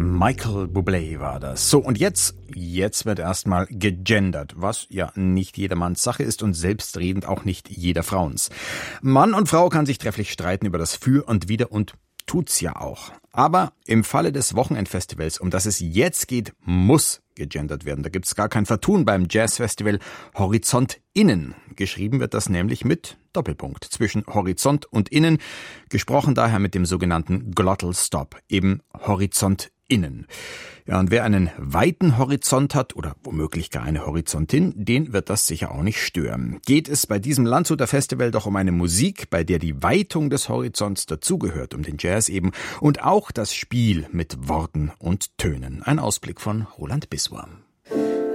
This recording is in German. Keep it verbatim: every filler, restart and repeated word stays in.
Michael Bublé war das. So, und jetzt, jetzt wird erstmal gegendert, was ja nicht jedermanns Sache ist und selbstredend auch nicht jeder Frauens. Mann und Frau kann sich trefflich streiten über das Für und Wider und tut's ja auch. Aber im Falle des Wochenendfestivals, um das es jetzt geht, muss gegendert werden. Da gibt's gar kein Vertun beim Jazzfestival Horizont Innen. Geschrieben wird das nämlich mit Doppelpunkt zwischen Horizont und Innen, gesprochen daher mit dem sogenannten Glottal Stop, eben Horizont Innen. Ja, und wer einen weiten Horizont hat oder womöglich gar eine Horizontin, den wird das sicher auch nicht stören. Geht es bei diesem Landshuter Festival doch um eine Musik, bei der die Weitung des Horizonts dazugehört, um den Jazz eben, und auch das Spiel mit Worten und Tönen. Ein Ausblick von Roland Biswar.